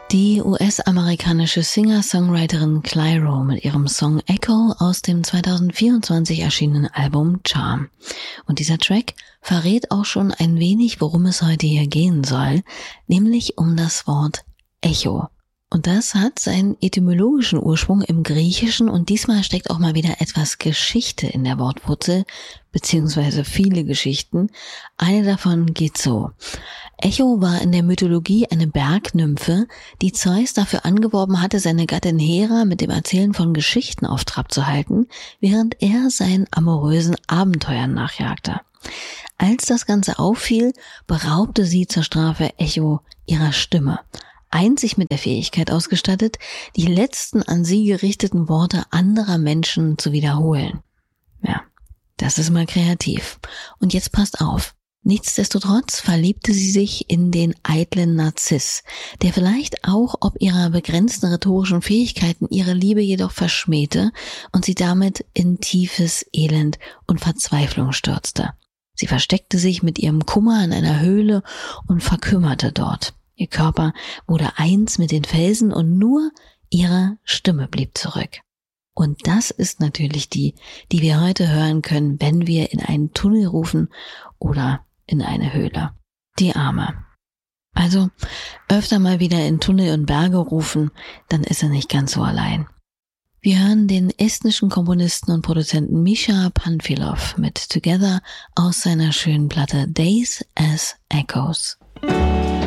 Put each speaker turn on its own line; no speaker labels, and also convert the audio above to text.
Die US-amerikanische Singer-Songwriterin Clyro mit ihrem Song Echo aus dem 2024 erschienenen Album Charm. Und dieser Track verrät auch schon ein wenig, worum es heute hier gehen soll, nämlich um das Wort Echo. Und das hat seinen etymologischen Ursprung im Griechischen und diesmal steckt auch mal wieder etwas Geschichte in der Wortwurzel, beziehungsweise viele Geschichten. Eine davon geht so. Echo war in der Mythologie eine Bergnymphe, die Zeus dafür angeworben hatte, seine Gattin Hera mit dem Erzählen von Geschichten auf Trab zu halten, während er seinen amorösen Abenteuern nachjagte. Als das Ganze auffiel, beraubte sie zur Strafe Echo ihrer Stimme. Einzig mit der Fähigkeit ausgestattet, die letzten an sie gerichteten Worte anderer Menschen zu wiederholen. Ja, das ist mal kreativ. Und jetzt passt auf. Nichtsdestotrotz verliebte sie sich in den eitlen Narziss, der vielleicht auch ob ihrer begrenzten rhetorischen Fähigkeiten ihre Liebe jedoch verschmähte und sie damit in tiefes Elend und Verzweiflung stürzte. Sie versteckte sich mit ihrem Kummer in einer Höhle und verkümmerte dort. Ihr Körper wurde eins mit den Felsen und nur ihre Stimme blieb zurück. Und das ist natürlich die wir heute hören können, wenn wir in einen Tunnel rufen oder in eine Höhle. Die Arme. Also öfter mal wieder in Tunnel und Berge rufen, dann ist er nicht ganz so allein. Wir hören den estnischen Komponisten und Produzenten Misha Panfilov mit Together aus seiner schönen Platte Days as Echoes.